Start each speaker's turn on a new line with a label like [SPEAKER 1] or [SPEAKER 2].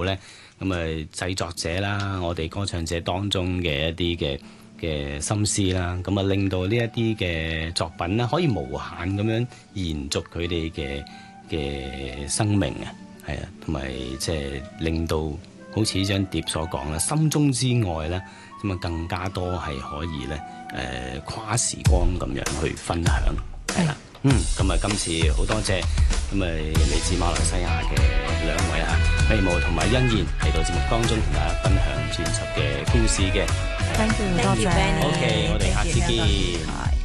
[SPEAKER 1] 到咧，咁製作者啦，我哋歌唱者當中嘅一啲嘅心思啦，咁令到呢一啲嘅作品咧，可以無限咁樣延續佢哋嘅生命啊，係啊，同埋即係令到好似呢張碟所講啦，心中之愛咧，咁更加多係可以咧跨時光咁樣去分享，係啦。咁今次好多謝嚟自馬來西亞嘅兩位飛牧同埋欣燕嚟到節目當中同大家分享專輯嘅故事嘅。
[SPEAKER 2] Thank you，多謝。
[SPEAKER 1] OK，我哋下次見。